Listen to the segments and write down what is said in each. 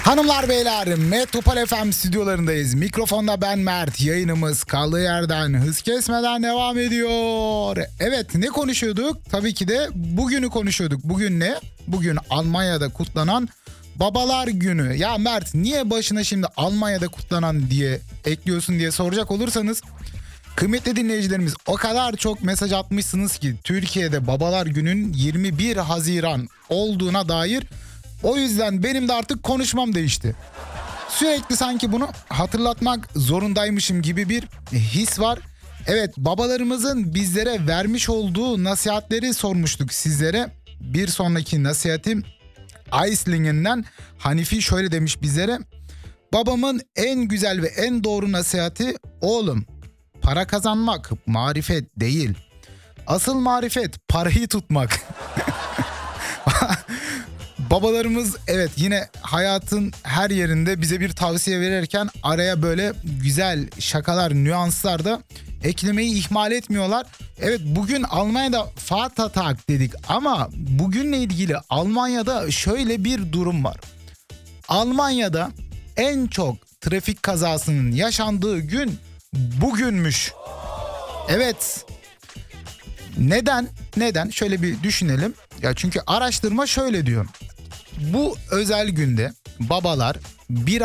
Hanımlar beyler, Metropol FM stüdyolarındayız. Mikrofonda ben Mert. Yayınımız kaldığı yerden hız kesmeden devam ediyor. Evet, ne konuşuyorduk? Tabii ki de bugünü konuşuyorduk. Bugün ne? Bugün Almanya'da kutlanan Babalar Günü. Ya Mert, niye başına şimdi Almanya'da kutlanan diye ekliyorsun diye soracak olursanız, kıymetli dinleyicilerimiz, o kadar çok mesaj atmışsınız ki Türkiye'de Babalar Günü'nün 21 Haziran olduğuna dair. O yüzden benim de artık konuşmam değişti. Sürekli sanki bunu hatırlatmak zorundaymışım gibi bir his var. Evet, babalarımızın bizlere vermiş olduğu nasihatleri sormuştuk sizlere. Bir sonraki nasihatim Aislingen'den Hanifi şöyle demiş bizlere. Babamın en güzel ve en doğru nasihati, oğlum, para kazanmak marifet değil. Asıl marifet parayı tutmak. Babalarımız evet yine hayatın her yerinde bize bir tavsiye verirken araya böyle güzel şakalar, nüanslar da eklemeyi ihmal etmiyorlar. Evet, bugün Almanya'da Vatertag dedik ama bugünle ilgili Almanya'da şöyle bir durum var. Almanya'da en çok trafik kazasının yaşandığı gün bugünmüş. Evet. Neden? Neden? Şöyle bir düşünelim. Ya çünkü araştırma şöyle diyor. Bu özel günde babalar bir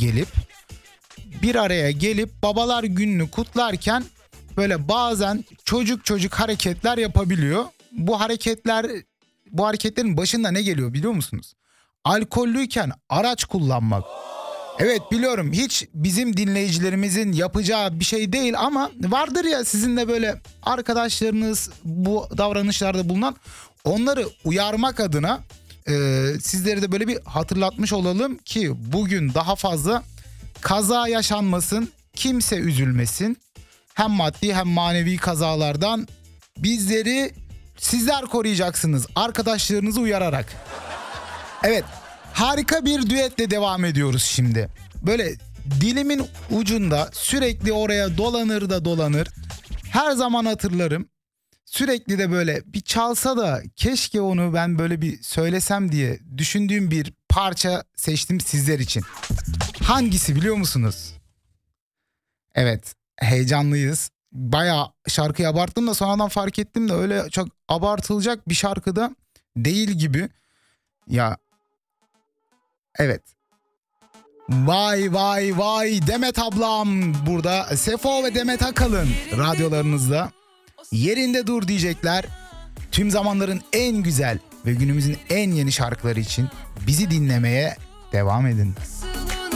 araya gelip Babalar Günü'nü kutlarken böyle bazen çocuk hareketler yapabiliyor. Bu hareketlerin başında ne geliyor biliyor musunuz? Alkollüyken araç kullanmak. Evet, biliyorum hiç bizim dinleyicilerimizin yapacağı bir şey değil ama vardır ya sizin de böyle arkadaşlarınız bu davranışlarda bulunan, onları uyarmak adına sizleri de böyle bir hatırlatmış olalım ki bugün daha fazla kaza yaşanmasın, kimse üzülmesin. Hem maddi hem manevi kazalardan bizleri sizler koruyacaksınız arkadaşlarınızı uyararak. Evet, harika bir düetle devam ediyoruz şimdi. Böyle dilimin ucunda sürekli oraya dolanır. Her zaman hatırlarım. Sürekli de böyle bir çalsa da keşke onu ben böyle bir söylesem diye düşündüğüm bir parça seçtim sizler için. Hangisi biliyor musunuz? Evet, heyecanlıyız. Bayağı şarkıyı abarttım da sonradan fark ettim de öyle çok abartılacak bir şarkıda değil gibi. Ya evet. Vay Demet ablam burada. Sefo ve Demet Akalın radyolarınızda. Yerinde dur diyecekler. Tüm zamanların en güzel ve günümüzün en yeni şarkıları için bizi dinlemeye devam edin.